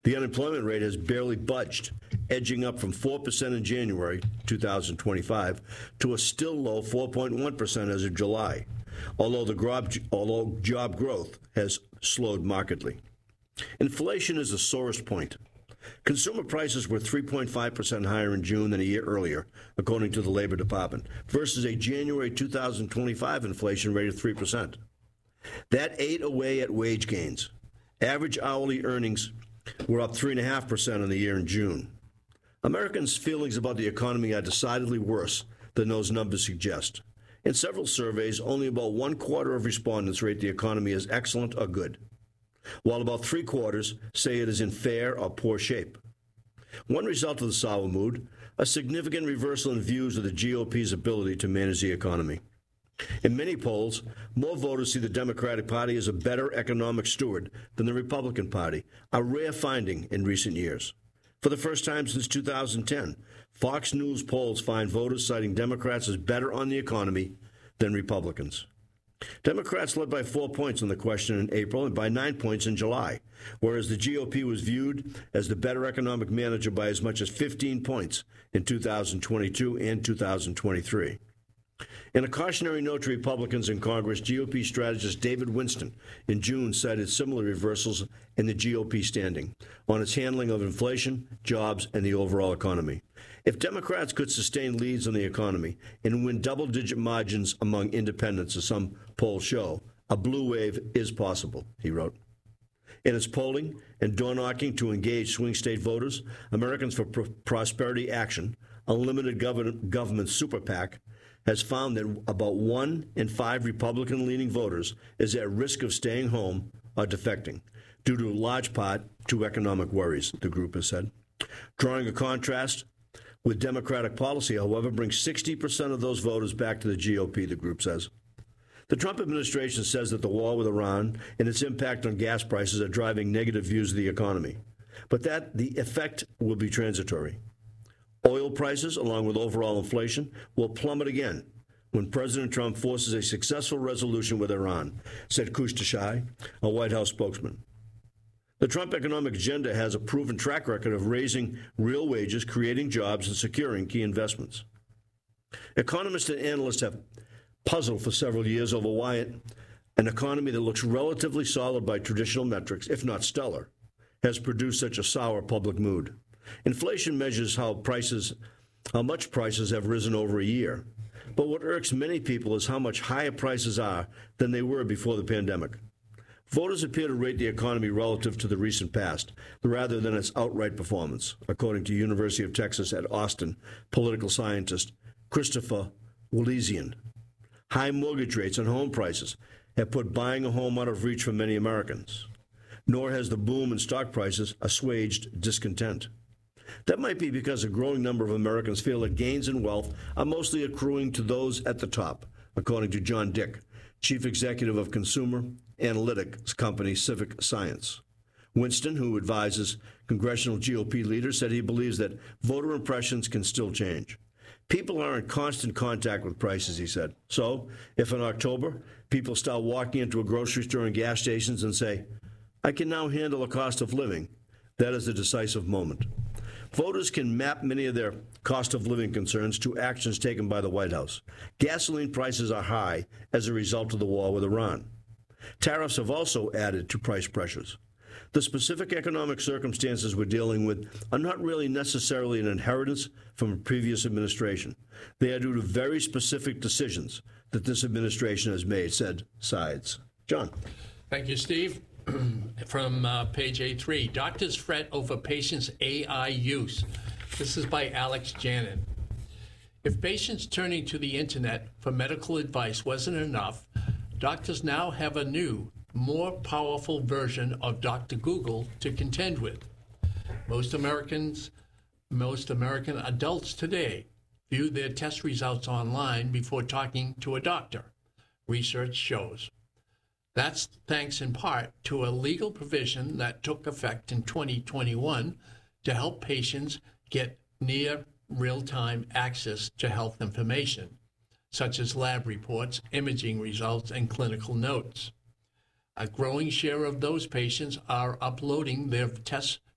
The unemployment rate has barely budged, edging up from 4% in January 2025 to a still low 4.1% as of July, although job growth has slowed markedly. Inflation is the sorest point. Consumer prices were 3.5% higher in June than a year earlier, according to the Labor Department, versus a January 2025 inflation rate of 3%. That ate away at wage gains. Average hourly earnings were up 3.5% in the year in June. Americans' feelings about the economy are decidedly worse than those numbers suggest. In several surveys, only about 1/4 of respondents rate the economy as excellent or good, while about 3/4 say it is in fair or poor shape. One result of the sour mood, a significant reversal in views of the GOP's ability to manage the economy. In many polls, more voters see the Democratic Party as a better economic steward than the Republican Party, a rare finding in recent years. For the first time since 2010, Fox News polls find voters citing Democrats as better on the economy than Republicans. Democrats led by 4 points on the question in April and by 9 points in July, whereas the GOP was viewed as the better economic manager by as much as 15 points in 2022 and 2023. In a cautionary note to Republicans in Congress, GOP strategist David Winston in June cited similar reversals in the GOP standing on its handling of inflation, jobs, and the overall economy. If Democrats could sustain leads on the economy and win double-digit margins among independents, as some polls show, a blue wave is possible, he wrote. In its polling and door-knocking to engage swing state voters, Americans for Prosperity Action, a limited government super PAC, has found that about 1 in 5 Republican-leaning voters is at risk of staying home or defecting, due to large part to economic worries, the group has said. Drawing a contrast with Democratic policy, however, brings 60% of those voters back to the GOP, the group says. The Trump administration says that the war with Iran and its impact on gas prices are driving negative views of the economy, but that the effect will be transitory. Oil prices, along with overall inflation, will plummet again when President Trump forces a successful resolution with Iran, said Kush Desai, a White House spokesman. The Trump economic agenda has a proven track record of raising real wages, creating jobs, and securing key investments. Economists and analysts have puzzled for several years over why an economy that looks relatively solid by traditional metrics, if not stellar, has produced such a sour public mood. Inflation measures how much prices have risen over a year. But what irks many people is how much higher prices are than they were before the pandemic. Voters appear to rate the economy relative to the recent past rather than its outright performance, according to University of Texas at Austin political scientist Christopher Walezian. High mortgage rates and home prices have put buying a home out of reach for many Americans, nor has the boom in stock prices assuaged discontent. That might be because a growing number of Americans feel that gains in wealth are mostly accruing to those at the top, according to John Dick, chief executive of consumer analytics company Civic Science. Winston, who advises congressional GOP leaders, said he believes that voter impressions can still change. People are in constant contact with prices, he said. So, if in October people start walking into a grocery store and gas stations and say, I can now handle a cost of living, that is a decisive moment. Voters can map many of their cost of living concerns to actions taken by the White House. Gasoline prices are high as a result of the war with Iran. Tariffs have also added to price pressures. The specific economic circumstances we're dealing with are not really necessarily an inheritance from a previous administration. They are due to very specific decisions that this administration has made, said Sides. John. Thank you, Steve. From page A3, doctors fret over patients' AI use. This is by Alex Janin. If patients turning to the internet for medical advice wasn't enough, doctors now have a new, more powerful version of Dr. Google to contend with. Most American adults today view their test results online before talking to a doctor, research shows. That's thanks in part to a legal provision that took effect in 2021 to help patients get near real-time access to health information, such as lab reports, imaging results, and clinical notes. A growing share of those patients are uploading their test